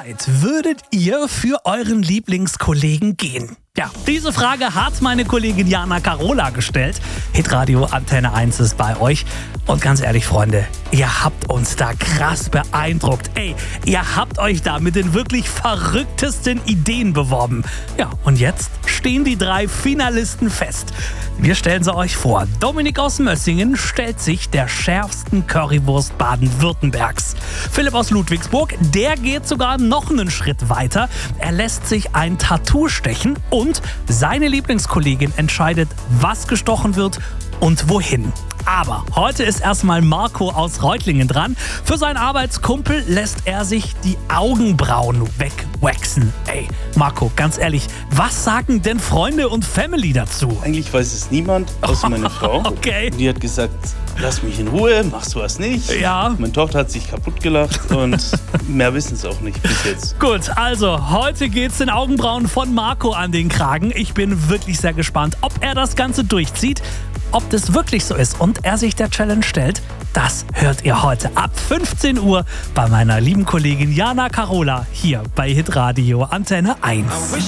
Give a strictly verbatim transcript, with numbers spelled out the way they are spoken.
weit würdet ihr für euren Lieblingskollegen gehen? Ja, diese Frage hat meine Kollegin Jana Carola gestellt. Hitradio Antenne eins ist bei euch. Und ganz ehrlich, Freunde, ihr habt uns da krass beeindruckt. Ey, ihr habt euch da mit den wirklich verrücktesten Ideen beworben. Ja, und jetzt stehen die drei Finalisten fest. Wir stellen sie euch vor. Dominik aus Mössingen stellt sich der schärfsten Currywurst Baden-Württembergs. Philipp aus Ludwigsburg, der geht sogar noch einen Schritt weiter. Er lässt sich ein Tattoo stechen und seine Lieblingskollegin entscheidet, was gestochen wird und wohin. Aber heute ist erstmal Marco aus Reutlingen dran. Für seinen Arbeitskumpel lässt er sich die Augenbrauen wegwaxen. Ey, Marco, ganz ehrlich, was sagen denn Freunde und Family dazu? Eigentlich weiß es niemand, außer meine Frau. Okay. Die hat gesagt, lass mich in Ruhe, mach sowas nicht. Ja. Meine Tochter hat sich kaputt gelacht und mehr wissen es auch nicht bis jetzt. Gut, also heute geht's den Augenbrauen von Marco an den Kragen. Ich bin wirklich sehr gespannt, ob er das Ganze durchzieht, ob das wirklich so ist und er sich der Challenge stellt. Das hört ihr heute ab fünfzehn Uhr bei meiner lieben Kollegin Jana Carola hier bei Hitradio Antenne eins.